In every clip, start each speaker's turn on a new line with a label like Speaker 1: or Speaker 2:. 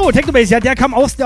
Speaker 1: So, Technobase, ja, der kam aus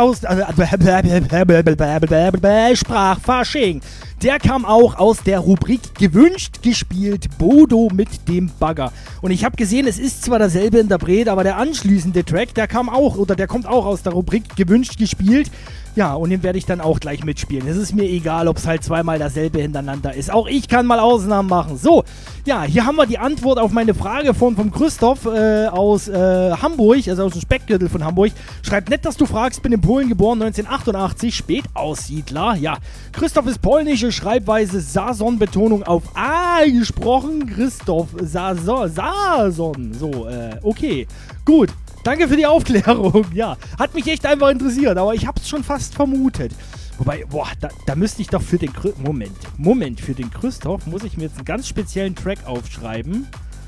Speaker 1: Sprachfasching. Der kam auch aus der Rubrik gewünscht gespielt Bodo mit dem Bagger. Und ich habe gesehen, es ist zwar derselbe Interpret, aber der anschließende Track, der kommt auch aus der Rubrik gewünscht gespielt. Ja, und den werde ich dann auch gleich mitspielen. Es ist mir egal, ob es halt zweimal dasselbe hintereinander ist. Auch ich kann mal Ausnahmen machen. So, ja, hier haben wir die Antwort auf meine Frage vom Christoph aus Hamburg, also aus dem Speckgürtel von Hamburg. Schreibt nett, dass du fragst, bin in Polen geboren, 1988, Spätaussiedler. Ja, Christoph ist polnische Schreibweise, Sason-Betonung auf A gesprochen. Christoph, Sason. So, okay, gut. Danke für die Aufklärung, ja. Hat mich echt einfach interessiert, aber ich hab's schon fast vermutet. Wobei, da müsste ich doch für den Moment, für den Christoph muss ich mir jetzt einen ganz speziellen Track aufschreiben.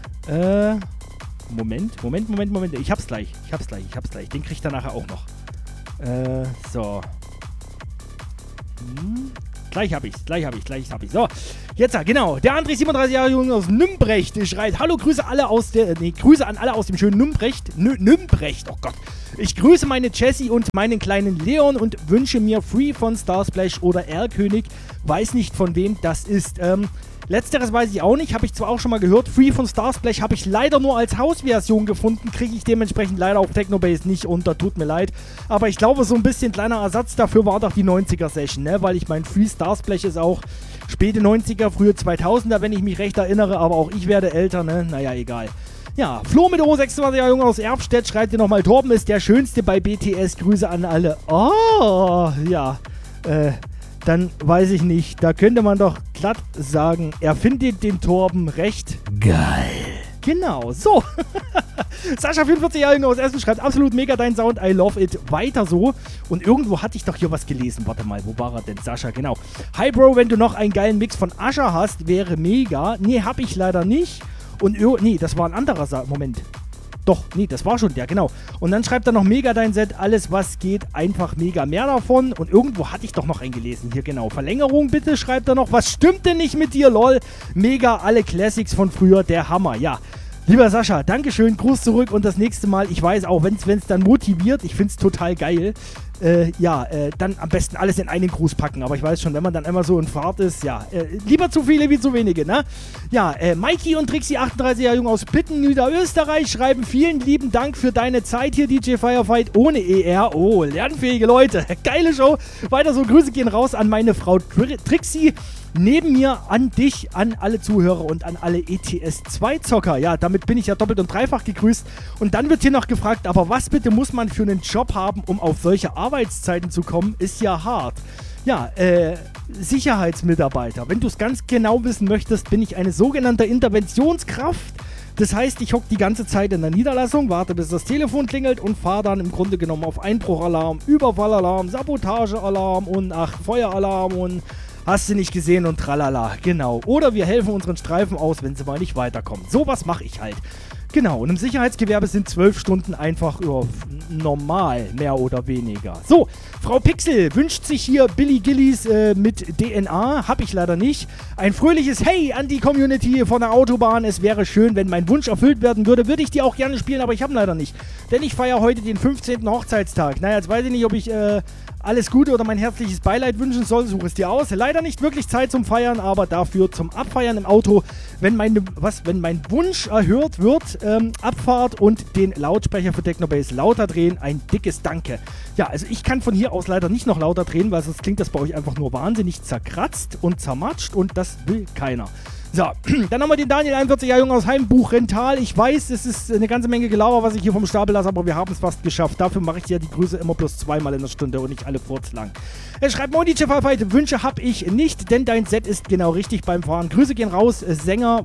Speaker 1: Moment. Ich hab's gleich. Den kriegt er nachher auch noch. So. Gleich hab ich's. So, jetzt, genau. Der André, 37 Jahre jung aus Nümbrecht, schreit: Hallo, Grüße an alle aus dem schönen Nümbrecht. Nümbrecht, oh Gott. Ich grüße meine Jessie und meinen kleinen Leon und wünsche mir Free von Starsplash oder Erlkönig. Weiß nicht, von wem das ist. Letzteres weiß ich auch nicht, habe ich zwar auch schon mal gehört. Free von Starsplash habe ich leider nur als Hausversion gefunden, kriege ich dementsprechend leider auf Technobase nicht unter, tut mir leid. Aber ich glaube, so ein bisschen kleiner Ersatz dafür war doch die 90er-Session, ne? Weil ich meine, Free Starsplash ist auch späte 90er, frühe 2000er, wenn ich mich recht erinnere, aber auch ich werde älter, ne? Naja, egal. Ja, Flo mit O, 26 Jahre jung aus Erbstedt, schreibt dir nochmal: Torben ist der Schönste bei BTS, Grüße an alle. Oh, ja, dann weiß ich nicht. Da könnte man doch glatt sagen, er findet den Torben recht geil. Genau, so. Sascha, 44 Jahre jung aus Essen, schreibt: absolut mega dein Sound, I love it. Weiter so. Und irgendwo hatte ich doch hier was gelesen. Warte mal, wo war er denn? Sascha, genau. Hi Bro, wenn du noch einen geilen Mix von Ascher hast, wäre mega. Nee, hab ich leider nicht. Und nee, das war ein anderer Moment. Doch, nee, das war schon der, genau. Und dann schreibt er noch: mega dein Set, alles was geht, einfach mega, mehr davon. Und irgendwo hatte ich doch noch einen gelesen. Hier, genau. Verlängerung bitte, schreibt er noch. Was stimmt denn nicht mit dir, lol? Mega, alle Classics von früher, der Hammer, ja. Lieber Sascha, Dankeschön, Gruß zurück und das nächste Mal, ich weiß auch, wenn es dann motiviert, ich finde es total geil, dann am besten alles in einen Gruß packen. Aber ich weiß schon, wenn man dann immer so in Fahrt ist, ja, lieber zu viele wie zu wenige, ne? Ja, Mikey und Trixie, 38 Jahre jung aus Pitten, Niederösterreich, schreiben: vielen lieben Dank für deine Zeit hier, DJ Firefight ohne ER. Oh, lernfähige Leute, geile Show. Weiter so, Grüße gehen raus an meine Frau Trixie. Neben mir an dich, an alle Zuhörer und an alle ETS2-Zocker. Ja, damit bin ich ja doppelt und dreifach gegrüßt. Und dann wird hier noch gefragt: aber was bitte muss man für einen Job haben, um auf solche Arbeitszeiten zu kommen? Ist ja hart. Ja, Sicherheitsmitarbeiter. Wenn du es ganz genau wissen möchtest, bin ich eine sogenannte Interventionskraft. Das heißt, ich hocke die ganze Zeit in der Niederlassung, warte bis das Telefon klingelt und fahre dann im Grunde genommen auf Einbruchalarm, Überfallalarm, Sabotagealarm und Feueralarm und hast du nicht gesehen und tralala, genau. Oder wir helfen unseren Streifen aus, wenn sie mal nicht weiterkommen. Sowas mache ich halt. Genau, und im Sicherheitsgewerbe sind 12 Stunden einfach normal, mehr oder weniger. So, Frau Pixel wünscht sich hier Billy Gillies mit DNA, hab ich leider nicht. Ein fröhliches Hey an die Community von der Autobahn. Es wäre schön, wenn mein Wunsch erfüllt werden würde, würde ich die auch gerne spielen, aber ich habe leider nicht. Denn ich feiere heute den 15. Hochzeitstag. Naja, jetzt weiß ich nicht, ob ich alles Gute oder mein herzliches Beileid wünschen soll, suche es dir aus. Leider nicht wirklich Zeit zum Feiern, aber dafür zum Abfeiern im Auto, wenn mein Wunsch erhört wird, Abfahrt und den Lautsprecher für Technobase lauter drehen, ein dickes Danke. Ja, also ich kann von hier aus leider nicht noch lauter drehen, weil sonst klingt das bei euch einfach nur wahnsinnig zerkratzt und zermatscht und das will keiner. So, dann haben wir den Daniel, 41 Jahre jung aus Heimbuch Rental. Ich weiß, es ist eine ganze Menge Gelaber, was ich hier vom Stapel lasse, aber wir haben es fast geschafft. Dafür mache ich ja die Grüße immer bloß zweimal in der Stunde und nicht alle furzlang. Er schreibt: Moin, DJ Firefight, Wünsche hab ich nicht, denn dein Set ist genau richtig beim Fahren. Grüße gehen raus, Sänger,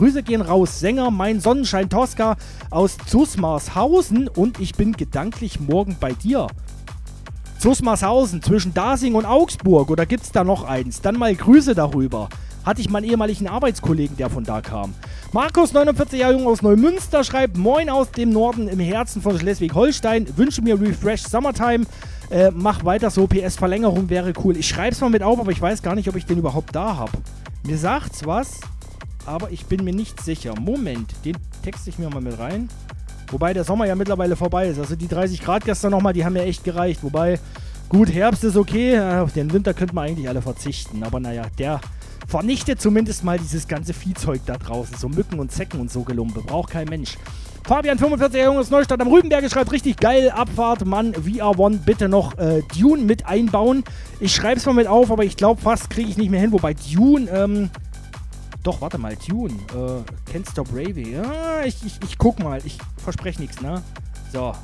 Speaker 1: mein Sonnenschein Tosca aus Zusmarshausen und ich bin gedanklich morgen bei dir. Zusmarshausen, zwischen Dasing und Augsburg, oder gibt's da noch eins? Dann mal Grüße darüber. Hatte ich meinen ehemaligen Arbeitskollegen, der von da kam. Markus, 49 Jahre jung aus Neumünster, schreibt: Moin aus dem Norden im Herzen von Schleswig-Holstein. Wünsche mir Refresh Summertime. Mach weiter so, PS Verlängerung wäre cool. Ich schreib's mal mit auf, aber ich weiß gar nicht, ob ich den überhaupt da habe. Mir sagt's was, aber ich bin mir nicht sicher. Moment, den texte ich mir mal mit rein. Wobei der Sommer ja mittlerweile vorbei ist. Also die 30 Grad gestern nochmal, die haben ja echt gereicht. Wobei, gut, Herbst ist okay. Auf den Winter könnten wir eigentlich alle verzichten. Aber naja, der vernichtet zumindest mal dieses ganze Viehzeug da draußen. So Mücken und Zecken und so Gelumpe. Braucht kein Mensch. Fabian, 45 Jahre aus Neustadt am Rübenberge, schreibt richtig geil. Abfahrt, Mann, VR1, bitte noch Dune mit einbauen. Ich schreibe es mal mit auf, aber ich glaube fast kriege ich nicht mehr hin. Wobei Dune, doch, warte mal, Dune. Can't Stop Raving. Ja, ich guck mal. Ich verspreche nichts, ne? So,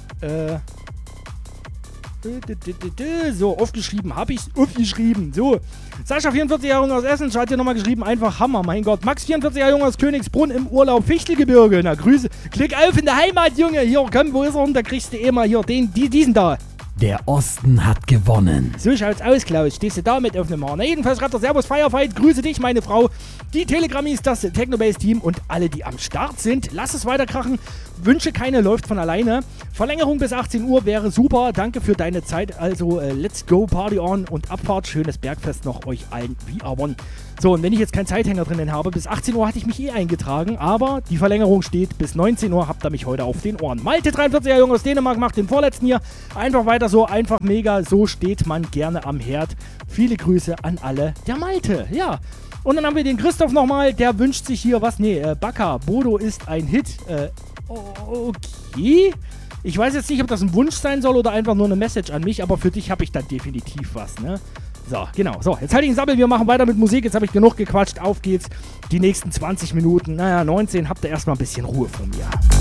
Speaker 1: so, aufgeschrieben, hab ich's aufgeschrieben. So, Sascha, 44 Jahre aus Essen, hat hier nochmal geschrieben, einfach Hammer, mein Gott. Max, 44 Jahre aus Königsbrunn im Urlaub, Fichtelgebirge. Na, Grüße. Klick auf in der Heimat, Junge. Hier, komm, wo ist er? Und da kriegst du eh mal hier diesen da.
Speaker 2: Der Osten hat gewonnen.
Speaker 1: So schaut's aus, Klaus. Stehst du da mit auf dem Mar? Na, jedenfalls schreibt er Servus Firefight. Grüße dich, meine Frau. Die Telegrammis, das Technobase-Team und alle, die am Start sind. Lass es weiterkrachen. Wünsche keine läuft von alleine. Verlängerung bis 18 Uhr wäre super. Danke für deine Zeit. Also, let's go, Party on und Abfahrt. Schönes Bergfest noch euch allen VR1. So, und wenn ich jetzt keinen Zeithänger drinnen habe, bis 18 Uhr hatte ich mich eingetragen, aber die Verlängerung steht bis 19 Uhr, habt ihr mich heute auf den Ohren. Malte, 43 Jahre jung aus Dänemark, macht den vorletzten hier. Einfach weiter so, einfach mega, so steht man gerne am Herd. Viele Grüße an alle, der Malte, ja. Und dann haben wir den Christoph nochmal, der wünscht sich hier was, Baka, Bodo ist ein Hit. Okay. Ich weiß jetzt nicht, ob das ein Wunsch sein soll oder einfach nur eine Message an mich, aber für dich habe ich dann definitiv was, ne? So, genau. So, jetzt halte ich einen Sabbel, wir machen weiter mit Musik. Jetzt habe ich genug gequatscht. Auf geht's. Die nächsten 20 Minuten, 19, habt ihr erstmal ein bisschen Ruhe von mir.